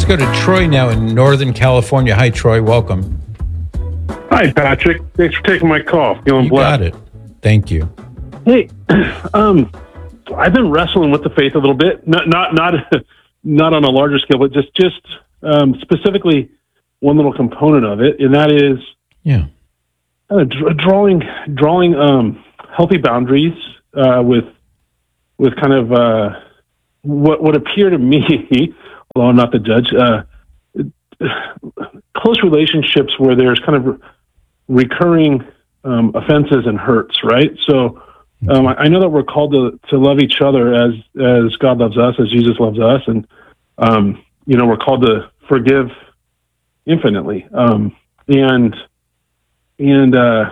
go to Troy now in Northern California. Hi, Troy. Welcome. Hi, Patrick. Thanks for taking my call. Feeling blessed. Got it. Thank you. Hey, I've been wrestling with the faith a little bit. Not on a larger scale, but just specifically one little component of it, and that is drawing healthy boundaries with kind of what appear to me, although I'm not the judge, close relationships where there's kind of recurring offenses and hurts, right? So I know that we're called to love each other as God loves us, as Jesus loves us, and we're called to forgive infinitely, and being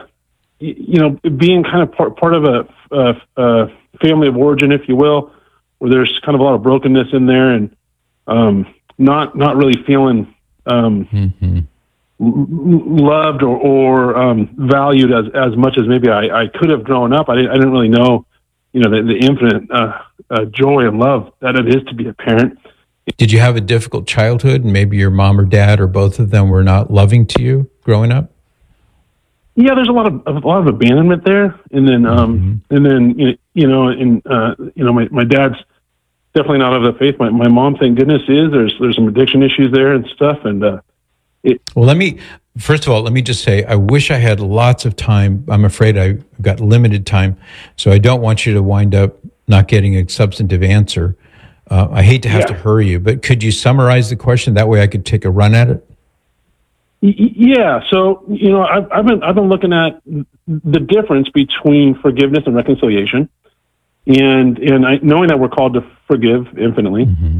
kind of part of a family of origin, if you will, where there's kind of a lot of brokenness in there, and not really feeling loved or valued as much as maybe I could have grown up. I didn't really know, the infinite joy and love that it is to be a parent. Did you have a difficult childhood, and maybe your mom or dad or both of them were not loving to you growing up? Yeah, there's a lot of abandonment there, and then my dad's definitely not of the faith. My mom, thank goodness, is. There's some addiction issues there and stuff, and Well, let me just say, I wish I had lots of time. I'm afraid I've got limited time, so I don't want you to wind up not getting a substantive answer. I hate to have to hurry you, but could you summarize the question? That way I could take a run at it. Yeah. So, I've been looking at the difference between forgiveness and reconciliation, and knowing that we're called to forgive infinitely,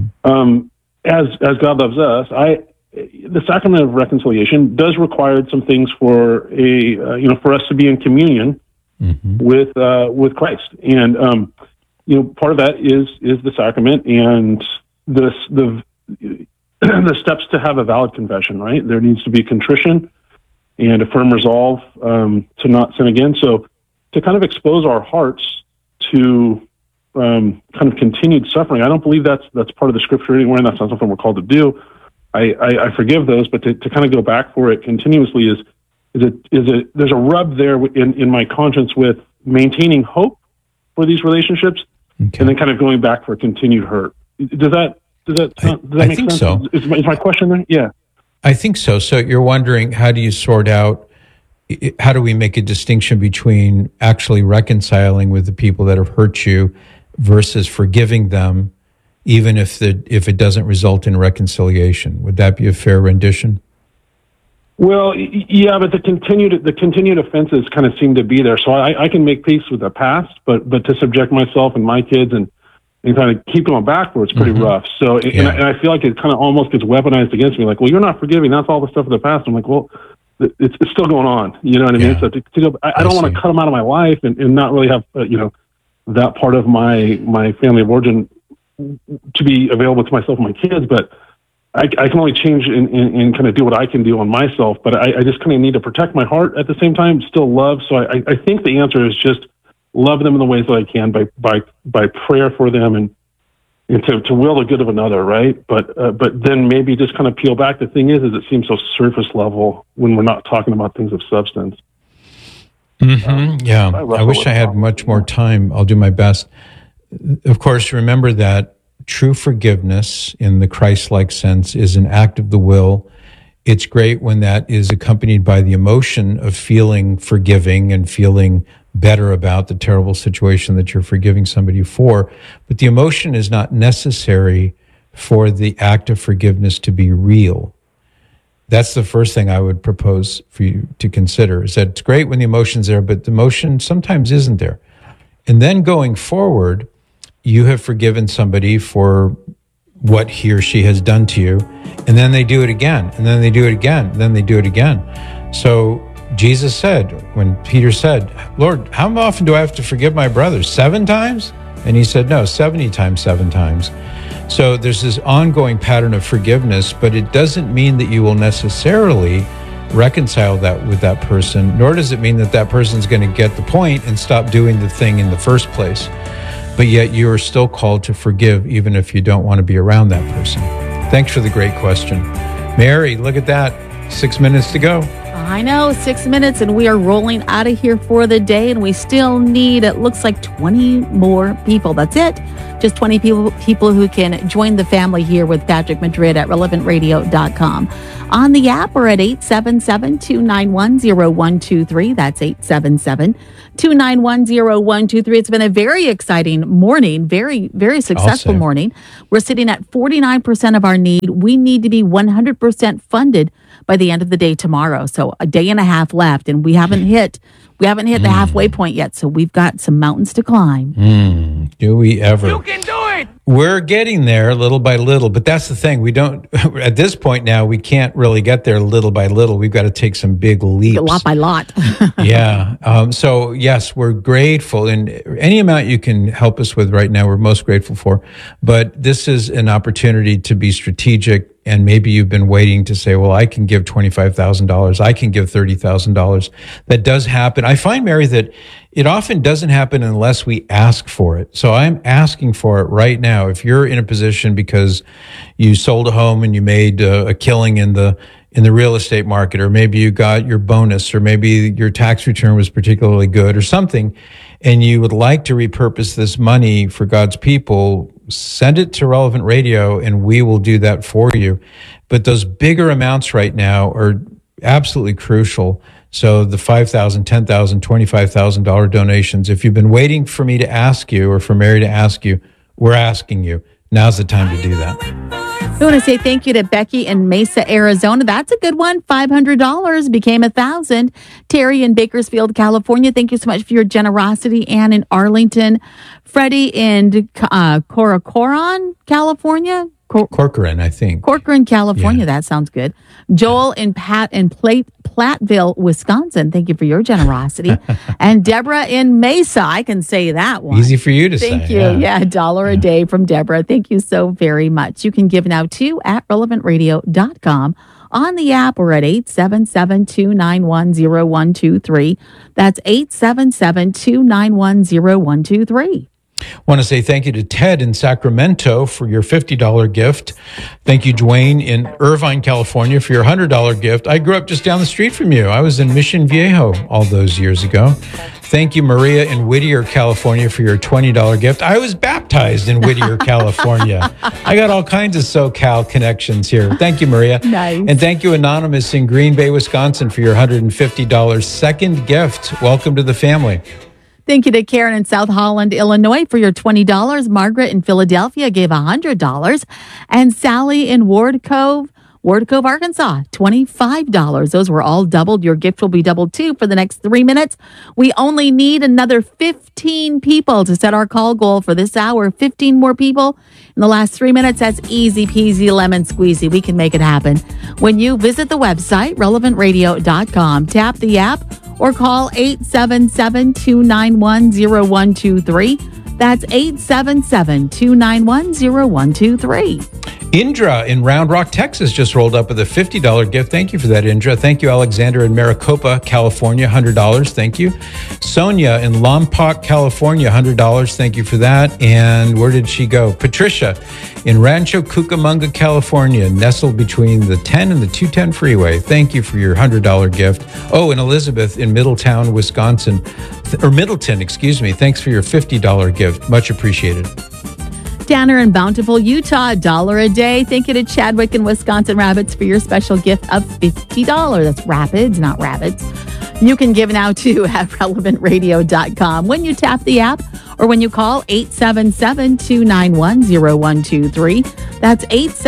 as God loves us. The sacrament of reconciliation does require some things for for us to be in communion with Christ, and part of that is the sacrament and the steps to have a valid confession. Right, there needs to be contrition and a firm resolve to not sin again. So to kind of expose our hearts to kind of continued suffering, I don't believe that's part of the scripture anywhere, and that's not something we're called to do. I forgive those, but to kind of go back for it continuously there's a rub there in my conscience with maintaining hope for these relationships, and then kind of going back for continued hurt. Does that make sense? So. Is my question there? Yeah. I think so. So you're wondering, how do you sort out, how do we make a distinction between actually reconciling with the people that have hurt you versus forgiving them, even if it doesn't result in reconciliation? Would that be a fair rendition? Well, yeah, but the continued offenses kind of seem to be there. So I can make peace with the past, but to subject myself and my kids and kind of keep going backwards, pretty rough. So, and I feel like it kind of almost gets weaponized against me. Like, well, you're not forgiving. That's all the stuff of the past. I'm like, well, it's still going on. You know what I mean? So I don't want to cut them out of my life and not really have that part of my family of origin to be available to myself and my kids. But I can only change and kind of do what I can do on myself. But I just kind of need to protect my heart at the same time, still love. So I think the answer is just love them in the ways that I can by prayer for them and to will the good of another, right? But then maybe just kind of peel back. The thing is it seems so surface level when we're not talking about things of substance. I wish I had much more time. I'll do my best. Of course, remember that true forgiveness in the Christ-like sense is an act of the will. It's great when that is accompanied by the emotion of feeling forgiving and feeling better about the terrible situation that you're forgiving somebody for. But the emotion is not necessary for the act of forgiveness to be real. That's the first thing I would propose for you to consider, is that it's great when the emotion's there, but the emotion sometimes isn't there. And then going forward, you have forgiven somebody for what he or she has done to you, and then they do it again, and then they do it again, and then they do it again. So Jesus said, when Peter said, Lord, how often do I have to forgive my brothers? 7 times? And he said, no, 70 times, 7 times. So there's this ongoing pattern of forgiveness, but it doesn't mean that you will necessarily reconcile that with that person, nor does it mean that that person's going to get the point and stop doing the thing in the first place. But yet you are still called to forgive, even if you don't want to be around that person. Thanks for the great question. Mary, look at that. 6 minutes to go. I know, 6 minutes, and we are rolling out of here for the day, and we still need, it looks like 20 more people. That's it. Just 20 people who can join the family here with Patrick Madrid at relevantradio.com. On the app, we're at 877-291-0123. That's 877-291-0123. It's been a very exciting morning, very, very successful morning. We're sitting at 49% of our need. We need to be 100% funded by the end of the day tomorrow. So a day and a half left, and we haven't hit the halfway point yet. So we've got some mountains to climb. Do we ever? You can do it! We're getting there little by little, but that's the thing. We don't, at this point now, we can't really get there little by little. We've got to take some big leaps. Lot by lot. Yeah. So yes, we're grateful, and any amount you can help us with right now, we're most grateful for. But this is an opportunity to be strategic. And maybe you've been waiting to say, well, I can give $25,000. I can give $30,000. That does happen. I find, Mary, that it often doesn't happen unless we ask for it. So I'm asking for it right now. If you're in a position because you sold a home and you made a killing in the real estate market, or maybe you got your bonus, or maybe your tax return was particularly good or something, and you would like to repurpose this money for God's people, send it to Relevant Radio and we will do that for you. But those bigger amounts right now are absolutely crucial. So the $5,000, $10,000, $25,000 donations, if you've been waiting for me to ask you or for Mary to ask you, we're asking you. Now's the time to do that. I want to say thank you to Becky in Mesa, Arizona. That's a good one. $500 became $1,000. Terry in Bakersfield, California. Thank you so much for your generosity. Ann in Arlington. Freddie in Corcoran, California. Corcoran, I think. Corcoran, California. Yeah. That sounds good. Joel in Platteville, Wisconsin. Thank you for your generosity. And Deborah in Mesa. I can say that one. Easy for you to say. Thank you. Yeah, $1 a day from Deborah. Thank you so very much. You can give now too at relevantradio.com. On the app, we're at 877-291-0123. That's 877-291-0123. Want to say thank you to Ted in Sacramento for your $50 gift. Thank you, Dwayne in Irvine, California, for your $100 gift. I grew up just down the street from you. I was in Mission Viejo all those years ago. Thank you, Maria in Whittier, California, for your $20 gift. I was baptized in Whittier, California. I got all kinds of SoCal connections here. Thank you, Maria. Nice. And thank you, Anonymous in Green Bay, Wisconsin, for your $150 second gift. Welcome to the family. Thank you to Karen in South Holland, Illinois for your $20. Margaret in Philadelphia gave $100. And Sally in Ward Cove, Arkansas, $25. Those were all doubled. Your gift will be doubled too for the next 3 minutes. We only need another 15 people to set our call goal for this hour. 15 more people in the last 3 minutes. That's easy peasy lemon squeezy. We can make it happen. When you visit the website, relevantradio.com, tap the app, or call 877-291-0123. That's 877-291-0123. Indra in Round Rock, Texas just rolled up with a $50 gift. Thank you for that, Indra. Thank you, Alexander in Maricopa, California, $100. Thank you. Sonia in Lompoc, California, $100. Thank you for that. And where did she go? Patricia in Rancho Cucamonga, California, nestled between the 10 and the 210 freeway. Thank you for your $100 gift. Oh, and Elizabeth in Middletown, Wisconsin, or Middleton, excuse me. Thanks for your $50 gift. Much appreciated. Tanner in Bountiful, Utah, $1 a day. Thank you to Chadwick in Wisconsin Rapids for your special gift of $50. That's Rapids, not Rabbits. You can give now too at relevantradio.com when you tap the app or when you call 877-291-0123. That's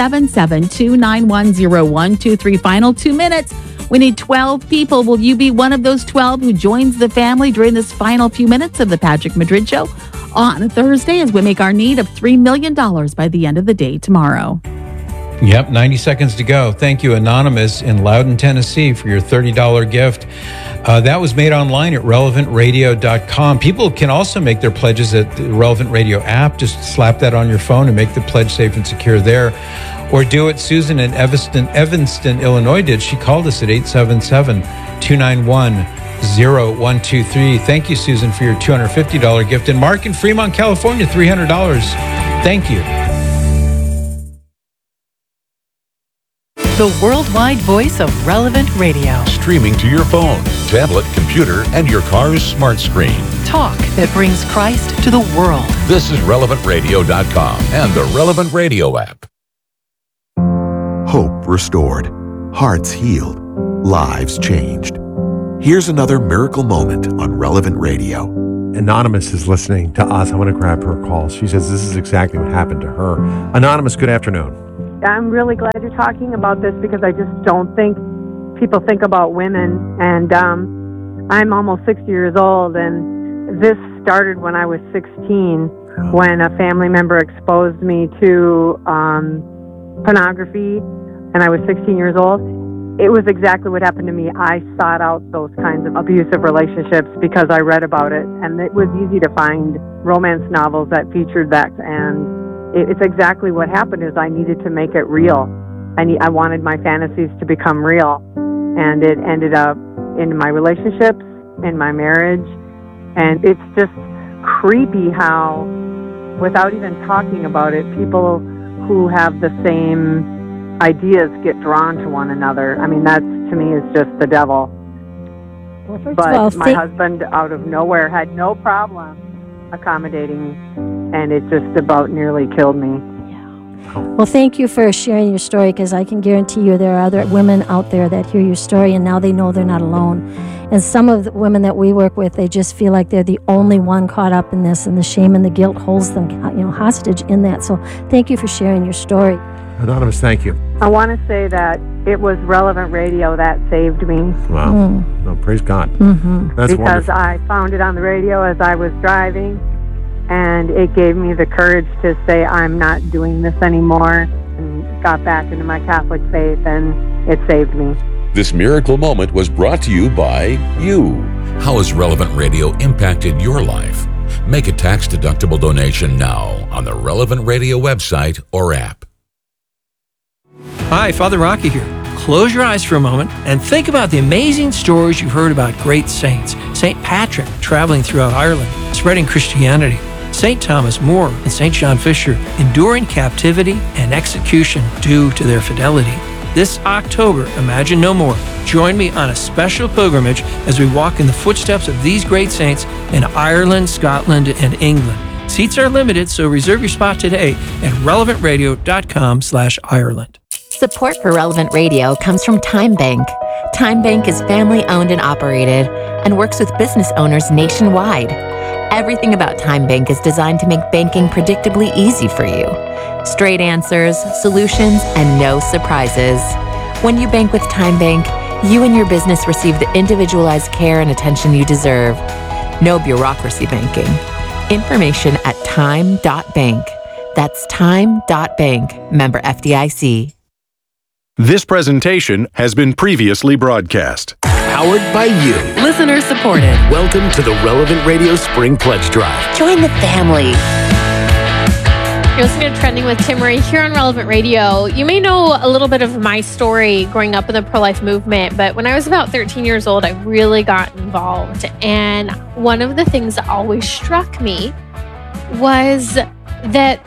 877-291-0123. Final 2 minutes. We need 12 people. Will you be one of those 12 who joins the family during this final few minutes of the Patrick Madrid Show on Thursday as we make our need of $3 million by the end of the day tomorrow? Yep, 90 seconds to go. Thank you, Anonymous in Loudon, Tennessee, for your $30 gift. That was made online at relevantradio.com. People can also make their pledges at the Relevant Radio app. Just slap that on your phone and make the pledge safe and secure there. Or do what Susan in Evanston, Illinois did. She called us at 877-291-0123. Thank you, Susan, for your $250 gift. And Mark in Fremont, California, $300. Thank you. the worldwide voice of Relevant Radio. Streaming to your phone, tablet, computer, and your car's smart screen. Talk that brings Christ to the world. This is RelevantRadio.com and the Relevant Radio app. Hope restored, hearts healed, lives changed. Here's another miracle moment on Relevant Radio. Anonymous is listening to us. I want to grab her call. She says this is exactly what happened to her. Anonymous, good afternoon. I'm really glad you're talking about this because I just don't think people think about women. And I'm almost 60 years old, and this started when I was 16 when a family member exposed me to pornography, and I was 16 years old. It was exactly what happened to me. I sought out those kinds of abusive relationships because I read about it, and it was easy to find romance novels that featured that, and it's exactly what happened is I needed to make it real. I wanted my fantasies to become real, and it ended up in my relationships, in my marriage, and it's just creepy how, without even talking about it, people who have the same ideas get drawn to one another. I mean, that to me is just the devil. Well, first but of all, my husband, out of nowhere, had no problem accommodating, and it just about nearly killed me. Well, thank you for sharing your story, because I can guarantee you there are other women out there that hear your story, and now they know they're not alone. And some of the women that we work with, they just feel like they're the only one caught up in this, and the shame and the guilt holds them, hostage in that. So thank you for sharing your story. Anonymous, thank you. I want to say that it was Relevant Radio that saved me. Wow. Oh, praise God. Mm-hmm. That's because wonderful. I found it on the radio as I was driving, and it gave me the courage to say I'm not doing this anymore, and got back into my Catholic faith, and it saved me. This miracle moment was brought to you by you. How has Relevant Radio impacted your life? Make a tax-deductible donation now on the Relevant Radio website or app. Hi, Father Rocky here. Close your eyes for a moment and think about the amazing stories you've heard about great saints. St. Patrick traveling throughout Ireland, spreading Christianity. St. Thomas More and St. John Fisher enduring captivity and execution due to their fidelity. This October, Imagine No More. Join me on a special pilgrimage as we walk in the footsteps of these great saints in Ireland, Scotland, and England. Seats are limited, so reserve your spot today at relevantradio.com/Ireland. Support for Relevant Radio comes from Time Bank. Time Bank is family owned and operated and works with business owners nationwide. Everything about Time Bank is designed to make banking predictably easy for you. Straight answers, solutions, and no surprises. When you bank with Time Bank, you and your business receive the individualized care and attention you deserve. No bureaucracy banking. Information at time.bank. That's time.bank. Member FDIC. This presentation has been previously broadcast. Powered by you. Listener supported. Welcome to the Relevant Radio Spring Pledge Drive. Join the family. You're listening to Trending with Tim Murray here on Relevant Radio. You may know a little bit of my story growing up in the pro-life movement, but when I was about 13 years old, I really got involved. And one of the things that always struck me was that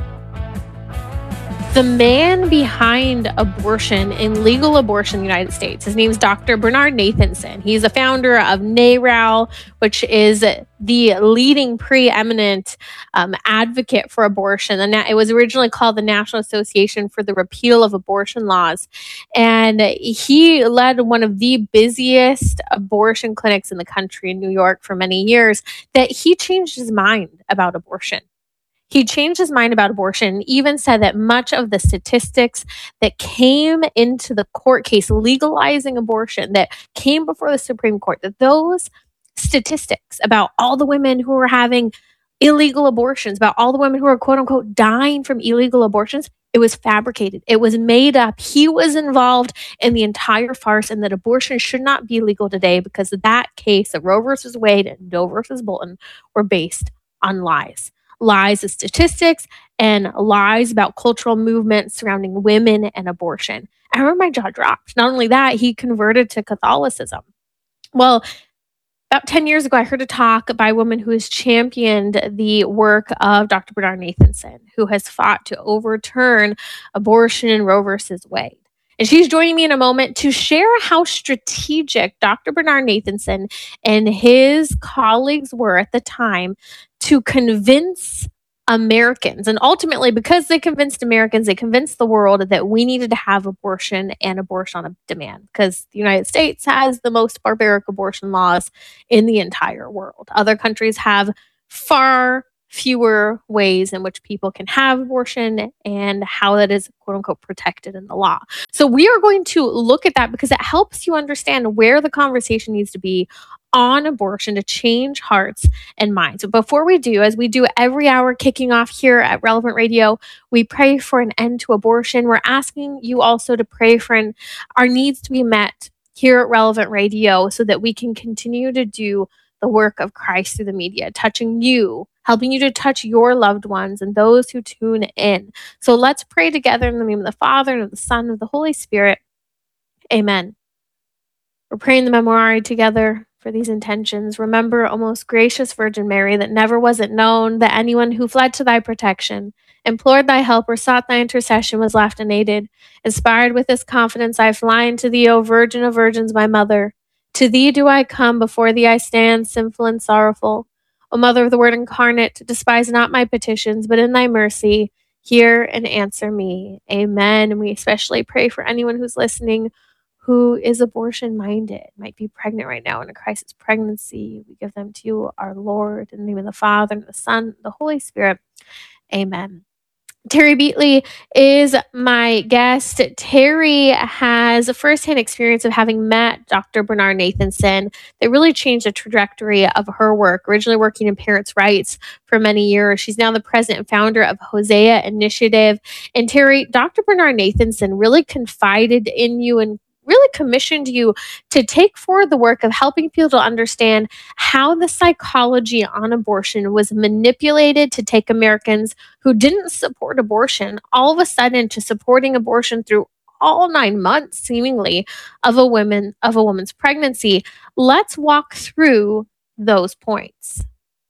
the man behind abortion and legal abortion in the United States, his name is Dr. Bernard Nathanson. He's a founder of NARAL, which is the leading preeminent advocate for abortion. And it was originally called the National Association for the Repeal of Abortion Laws. And he led one of the busiest abortion clinics in the country in New York for many years, that he changed his mind about abortion. He changed his mind about abortion and even said that much of the statistics that came into the court case legalizing abortion that came before the Supreme Court, that those statistics about all the women who were having illegal abortions, about all the women who were quote unquote dying from illegal abortions, it was fabricated. It was made up. He was involved in the entire farce, and that abortion should not be legal today because that case of Roe versus Wade and Doe versus Bolton were based on lies. Lies of statistics and lies about cultural movements surrounding women and abortion. I remember my jaw dropped. Not only that, he converted to Catholicism. Well, about 10 years ago, I heard a talk by a woman who has championed the work of Dr. Bernard Nathanson, who has fought to overturn abortion in Roe versus Wade. And she's joining me in a moment to share how strategic Dr. Bernard Nathanson and his colleagues were at the time to convince Americans. And ultimately, because they convinced Americans, they convinced the world that we needed to have abortion and abortion on demand, because the United States has the most barbaric abortion laws in the entire world. Other countries have far fewer ways in which people can have abortion and how that is quote unquote protected in the law. So we are going to look at that because it helps you understand where the conversation needs to be on abortion to change hearts and minds. So before we do, as we do every hour kicking off here at Relevant Radio, we pray for an end to abortion. We're asking you also to pray for our needs to be met here at Relevant Radio so that we can continue to do the work of Christ through the media, touching you, helping you to touch your loved ones and those who tune in. So let's pray together in the name of the Father, and of the Son, and of the Holy Spirit. Amen. We're praying the Memorare together for these intentions. Remember, O most gracious Virgin Mary, that never was it known that anyone who fled to thy protection, implored thy help, or sought thy intercession was left unaided. Inspired with this confidence, I fly unto thee, O Virgin of Virgins, my mother. To thee do I come, before thee I stand, sinful and sorrowful. O Mother of the Word incarnate, despise not my petitions, but in thy mercy, hear and answer me. Amen. And we especially pray for anyone who's listening who is abortion-minded, might be pregnant right now in a crisis pregnancy. We give them to you, our Lord, in the name of the Father, and the Son, and the Holy Spirit. Amen. Terry Beatley is my guest. Terry has a firsthand experience of having met Dr. Bernard Nathanson that really changed the trajectory of her work, originally working in parents' rights for many years. She's now the president and founder of Hosea Initiative. And Terry, Dr. Bernard Nathanson really confided in you and really commissioned you to take forward the work of helping people to understand how the psychology on abortion was manipulated to take Americans who didn't support abortion all of a sudden to supporting abortion through all 9 months, seemingly, of a woman's pregnancy. Let's walk through those points.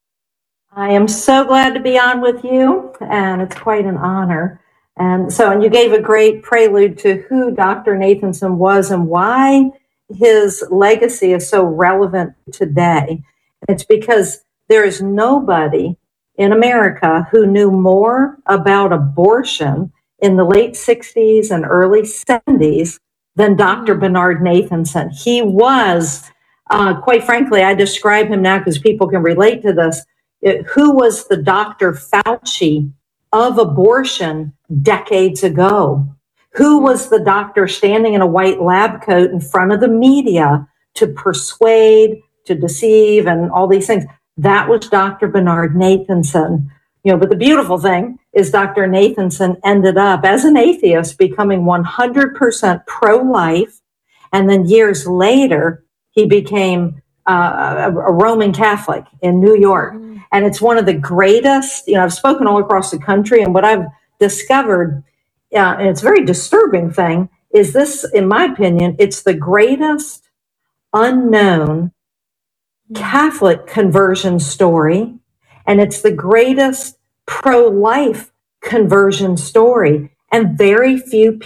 I am so glad to be on with you, and it's quite an honor. And you gave a great prelude to who Dr. Nathanson was and why his legacy is so relevant today. It's because there is nobody in America who knew more about abortion in the late 60s and early 70s than Dr. Bernard Nathanson. He was, quite frankly, I describe him now because people can relate to this, who was the Dr. Fauci of abortion decades ago? Who was the doctor standing in a white lab coat in front of the media to persuade, to deceive, and all these things? That was Dr. Bernard Nathanson. But the beautiful thing is Dr. Nathanson ended up, as an atheist, becoming 100% pro-life. And then years later, he became a Roman Catholic in New York. And it's one of the greatest, I've spoken all across the country, and what I've discovered, and it's a very disturbing thing, is this, in my opinion, it's the greatest unknown Catholic conversion story, and it's the greatest pro-life conversion story. And very few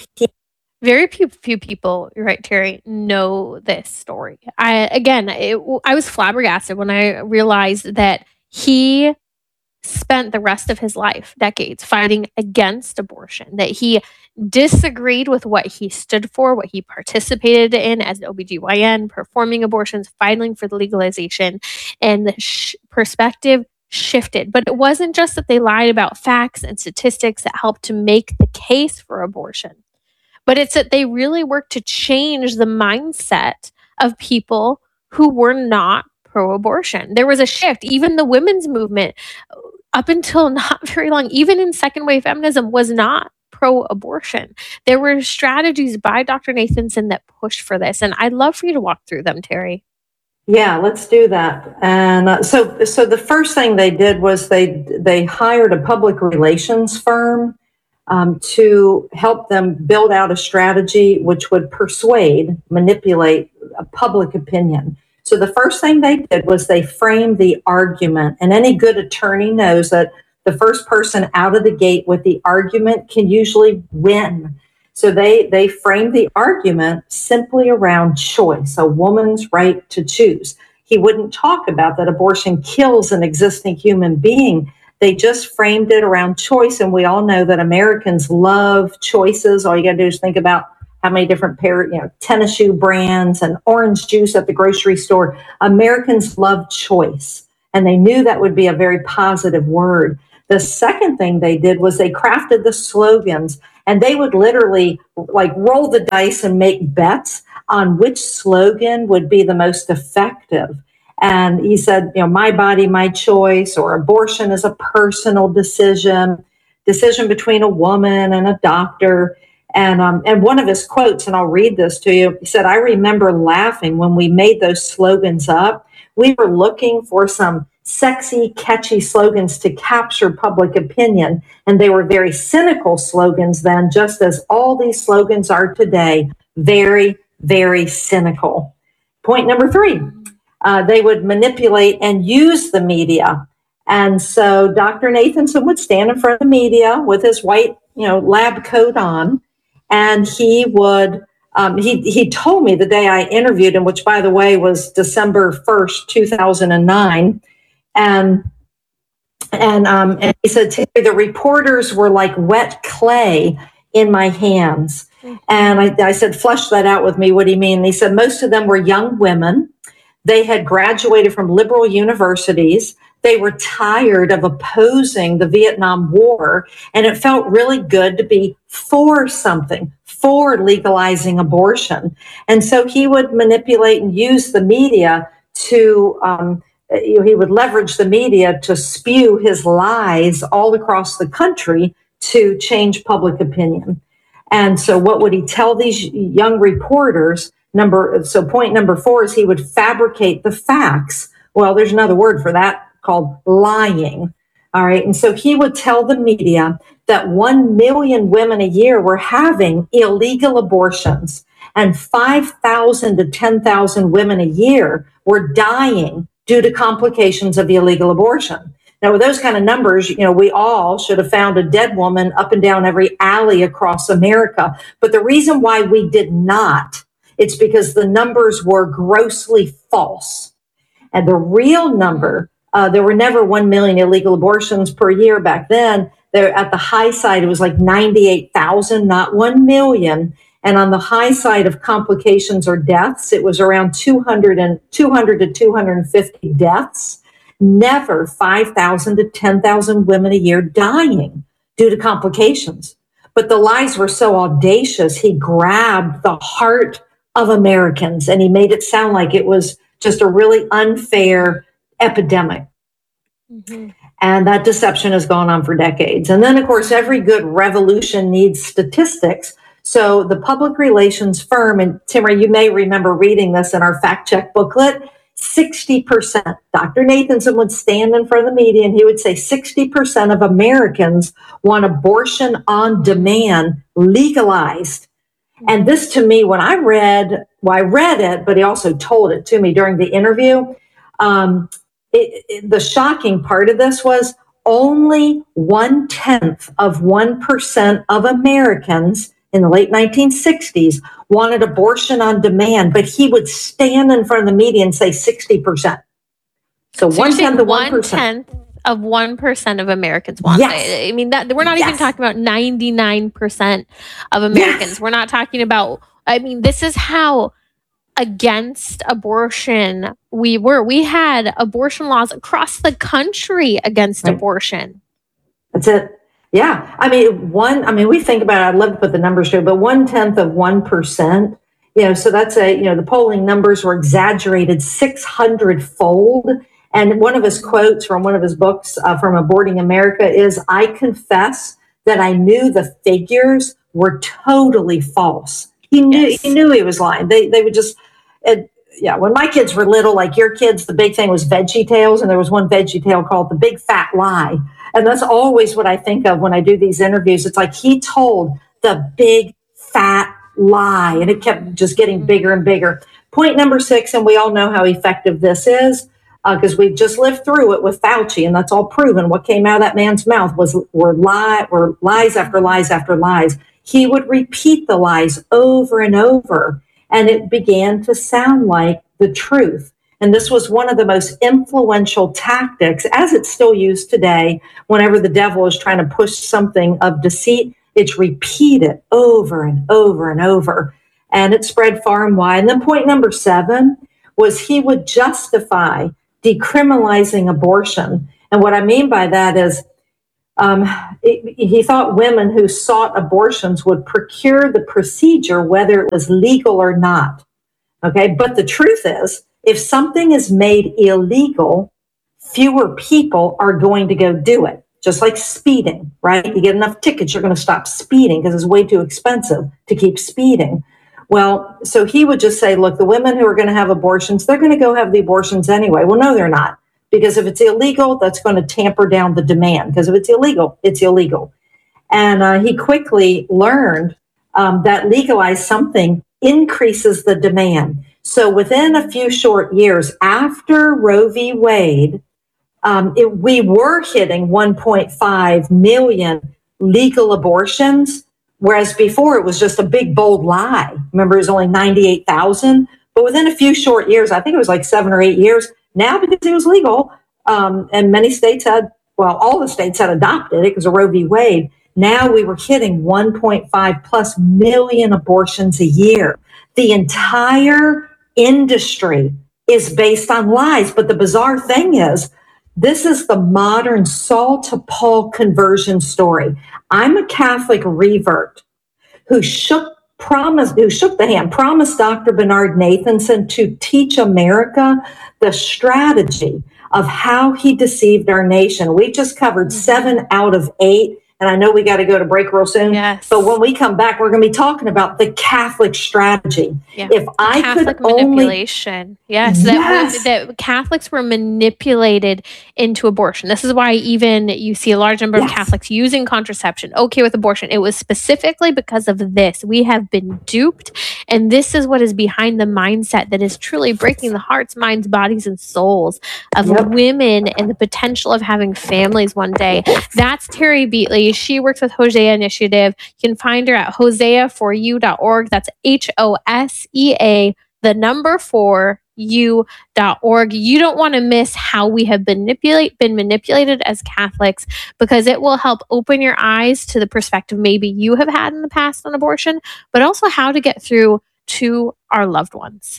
people, you're right, Terry, know this story. I was flabbergasted when I realized that he spent the rest of his life, decades, fighting against abortion, that he disagreed with what he stood for, what he participated in as an OBGYN, performing abortions, fighting for the legalization, and the perspective shifted. But it wasn't just that they lied about facts and statistics that helped to make the case for abortion, but it's that they really worked to change the mindset of people who were not pro-abortion. There was a shift. Even the women's movement, up until not very long, even in second wave feminism, was not pro-abortion. There were strategies by Dr. Nathanson that pushed for this. And I'd love for you to walk through them, Terry. Yeah, let's do that. And so the first thing they did was they hired a public relations firm to help them build out a strategy which would manipulate public opinion. So the first thing they did was they framed the argument, and any good attorney knows that the first person out of the gate with the argument can usually win. So they framed the argument simply around choice, a woman's right to choose. He wouldn't talk about that abortion kills an existing human being. They just framed it around choice. And we all know that Americans love choices. All you got to do is think about how many different tennis shoe brands and orange juice at the grocery store. Americans love choice. And they knew that would be a very positive word. The second thing they did was they crafted the slogans, and they would literally like roll the dice and make bets on which slogan would be the most effective. And he said, my body, my choice, or abortion is a personal decision between a woman and a doctor. And one of his quotes, and I'll read this to you, he said, I remember laughing when we made those slogans up. We were looking for some sexy, catchy slogans to capture public opinion. And they were very cynical slogans then, just as all these slogans are today. Very, very cynical. Point number 3, they would manipulate and use the media. And so Dr. Nathanson would stand in front of the media with his white, lab coat on, and he would, he told me the day I interviewed him, which by the way was December 1st, 2009. And he said, the reporters were like wet clay in my hands. And I said, flesh that out with me. What do you mean? And he said, most of them were young women. They had graduated from liberal universities. They were tired of opposing the Vietnam War. And it felt really good to be for something, for legalizing abortion. And so he would manipulate and use the media to, he would leverage the media to spew his lies all across the country to change public opinion. And so what would he tell these young reporters? Point number 4 is he would fabricate the facts. Well, there's another word for that called lying. All right. And so he would tell the media that 1 million women a year were having illegal abortions, and 5,000 to 10,000 women a year were dying due to complications of the illegal abortion. Now, with those kind of numbers, we all should have found a dead woman up and down every alley across America. But the reason why we did not, it's because the numbers were grossly false. And the real number, there were never 1 million illegal abortions per year back then. At the high side, it was like 98,000, not 1 million. And on the high side of complications or deaths, it was around 200 to 250 deaths. Never 5,000 to 10,000 women a year dying due to complications. But the lies were so audacious, he grabbed the heart of Americans and he made it sound like it was just a really unfair epidemic. Mm-hmm. And that deception has gone on for decades. And then, of course, every good revolution needs statistics. So the public relations firm, and Timmerie, you may remember reading this in our fact check booklet, 60%. Dr. Nathanson would stand in front of the media and he would say 60% of Americans want abortion on demand legalized. And this to me, when I read it, but he also told it to me during the interview. The shocking part of this was only 0.1% of Americans in the late 1960s wanted abortion on demand, but he would stand in front of the media and say 60%. So 1/10 of 1%. 1/10 of 1% of Americans want it. I mean, that we're not even talking about 99% of Americans. Yes. We're not talking about, this is how against abortion we were. We had abortion laws across the country against abortion. That's it. Yeah. We think about it, I'd love to put the numbers here, but 1/10 of 1%, so that's the polling numbers were exaggerated 600-fold. And one of his quotes from one of his books from Aborting America is, I confess that I knew the figures were totally false. He knew he was lying. They would just, when my kids were little, like your kids, the big thing was Veggie Tales. And there was one Veggie Tale called The Big Fat Lie. And that's always what I think of when I do these interviews. It's like he told the big fat lie, and it kept just getting bigger and bigger. Point number 6, and we all know how effective this is, because we've just lived through it with Fauci, and that's all proven. What came out of that man's mouth were lies after lies after lies. he would repeat the lies over and over, and it began to sound like the truth. And this was one of the most influential tactics, as it's still used today. Whenever the devil is trying to push something of deceit, it's repeated over and over and over. And it spread far and wide. And then point number 7 was he would justify decriminalizing abortion. And what I mean by that is he thought women who sought abortions would procure the procedure whether it was legal or not. Okay, but the truth is, if something is made illegal, fewer people are going to go do it. Just like speeding, right? You get enough tickets, you're going to stop speeding because it's way too expensive to keep speeding. Well, so he would just say, look, the women who are going to have abortions, they're going to go have the abortions anyway. Well, no, they're not. Because if it's illegal, that's going to tamper down the demand. Because if it's illegal, it's illegal. And he quickly learned that legalize something increases the demand. So within a few short years after Roe v. Wade, we were hitting 1.5 million legal abortions, whereas before it was just a big, bold lie. Remember, it was only 98,000. But within a few short years, I think it was like 7 or 8 years, now because it was legal, and many states had, well, all the states had adopted it because of Roe v. Wade, now we were hitting 1.5 plus million abortions a year. The entire industry is based on lies. But the bizarre thing is, this is the modern Saul to Paul conversion story. I'm a Catholic revert who shook the hand, promised Dr. Bernard Nathanson to teach America the strategy of how he deceived our nation. We just covered 7 out of 8. And I know we got to go to break real soon. Yes. But when we come back, we're going to be talking about the Catholic strategy. Yeah. If I Catholic could only manipulation. Yes. That Catholics were manipulated into abortion. This is why even you see a large number of Catholics using contraception, okay with abortion. It was specifically because of this. We have been duped. And this is what is behind the mindset that is truly breaking the hearts, minds, bodies, and souls of women and the potential of having families one day. That's Terry Beatley. She works with Hosea Initiative. You can find her at hoseaforyou.org. That's HOSEA, the number 4u.org. You don't want to miss how we have been manipulated as Catholics, because it will help open your eyes to the perspective maybe you have had in the past on abortion, but also how to get through to our loved ones.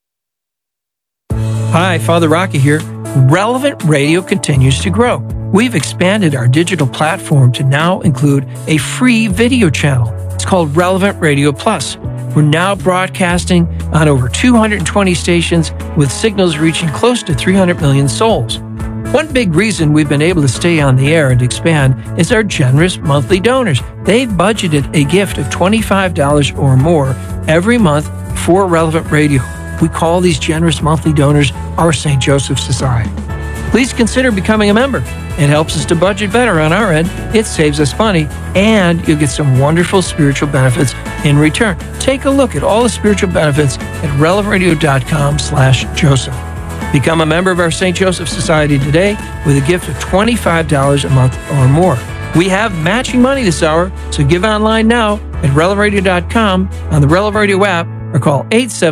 Hi, Father Rocky here. Relevant Radio continues to grow. We've expanded our digital platform to now include a free video channel. It's called Relevant Radio Plus. We're now broadcasting on over 220 stations with signals reaching close to 300 million souls. One big reason we've been able to stay on the air and expand is our generous monthly donors. They've budgeted a gift of $25 or more every month for Relevant Radio. We call these generous monthly donors our St. Joseph Society. Please consider becoming a member. It helps us to budget better on our end. It saves us money, and you'll get some wonderful spiritual benefits in return. Take a look at all the spiritual benefits at relevantradio.com/Joseph. Become a member of our St. Joseph Society today with a gift of $25 a month or more. We have matching money this hour, so give online now at relevantradio.com, on the Relevant Radio app, or call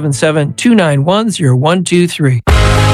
877-291-0123.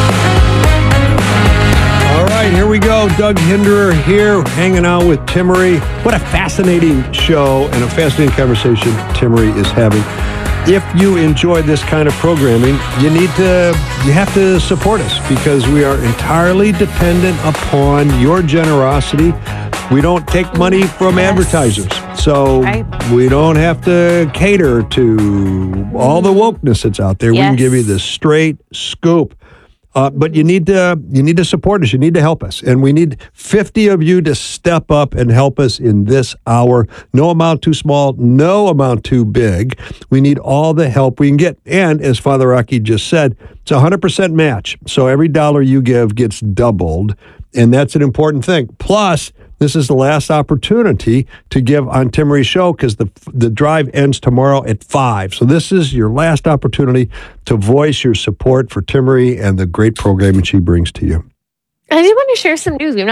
All right, here we go. Doug Hinderer here, hanging out with Timmerie. What a fascinating show and a fascinating conversation Timmerie is having. If you enjoy this kind of programming, you have to support us, because we are entirely dependent upon your generosity. We don't take money from advertisers, so we don't have to cater to all the wokeness that's out there. We can give you the straight scoop. But you need to support us. You need to help us. And we need 50 of you to step up and help us in this hour. No amount too small, no amount too big. We need all the help we can get. And as Father Rocky just said, it's a 100% match. So every dollar you give gets doubled. And that's an important thing. Plus, this is the last opportunity to give on Timmerie's show, because the drive ends tomorrow at 5. So this is your last opportunity to voice your support for Timmerie and the great programming she brings to you. I did want to share some news. We've not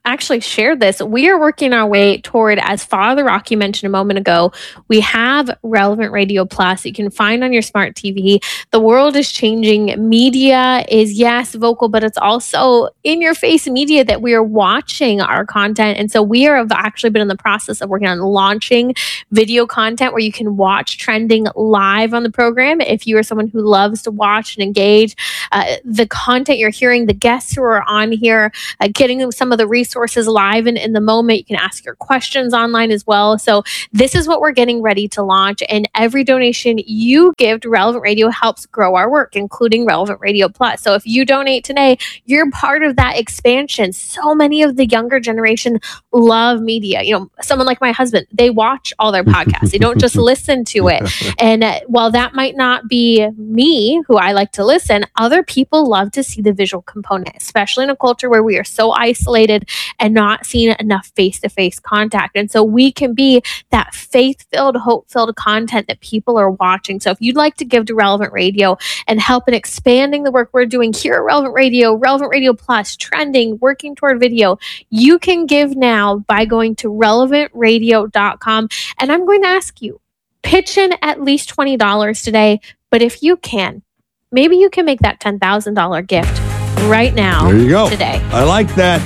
actually shared this. We are working our way toward, as Father Rocky mentioned a moment ago, we have Relevant Radio Plus. You can find on your smart TV. The world is changing. Media is, yes, vocal, but it's also in your face media that we are watching our content. And so we have actually been in the process of working on launching video content where you can watch trending live on the program. If you are someone who loves to watch and engage, the content you're hearing, the guests who are on here, getting them some of the resources live and in the moment. You can ask your questions online as well. So this is what we're getting ready to launch. And every donation you give to Relevant Radio helps grow our work, including Relevant Radio Plus. So if you donate today, you're part of that expansion. So many of the younger generation love media. You know, someone like my husband, they watch all their podcasts. They don't just listen to it. And while that might not be me, who I like to listen, other people love to see the visual component, especially in a culture where we are so isolated and not seeing enough face-to-face contact. And so we can be that faith-filled, hope-filled content that people are watching. So if you'd like to give to Relevant Radio and help in expanding the work we're doing here at Relevant Radio Plus, trending, working toward video, you can give now by going to relevantradio.com. And I'm going to ask you, pitch in at least $20 today. But if you can, maybe you can make that $10,000 gift right now. There you go. Today. I like that.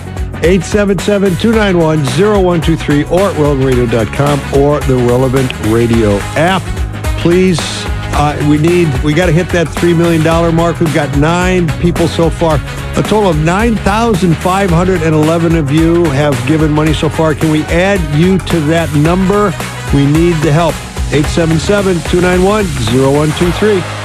877-291-0123 or at relevantradio.com or the Relevant Radio app. Please, we got to hit that $3 million mark. We've got 9 people so far. A total of 9,511 of you have given money so far. Can we add you to that number? We need the help. 877-291-0123.